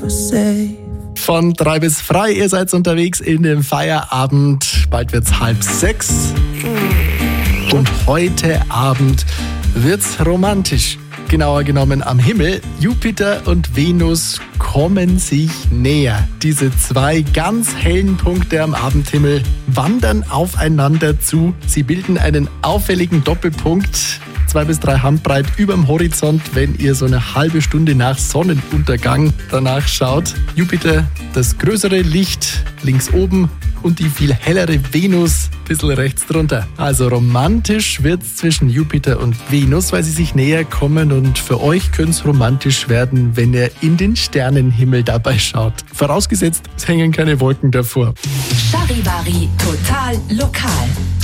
Von 3 bis frei, ihr seid unterwegs in dem Feierabend. Bald wird's 5:30. Und heute Abend wird's romantisch. Genauer genommen am Himmel. Jupiter und Venus kommen sich näher. Diese 2 ganz hellen Punkte am Abendhimmel wandern aufeinander zu. Sie bilden einen auffälligen Doppelpunkt, 2 bis 3 Handbreit überm Horizont, wenn ihr so eine halbe Stunde nach Sonnenuntergang danach schaut. Jupiter, das größere Licht links oben und die viel hellere Venus ein bisschen rechts drunter. Also romantisch wird's zwischen Jupiter und Venus, weil sie sich näher kommen, und für euch könnte es romantisch werden, wenn ihr in den Sternenhimmel dabei schaut. Vorausgesetzt, es hängen keine Wolken davor. Charivari total lokal.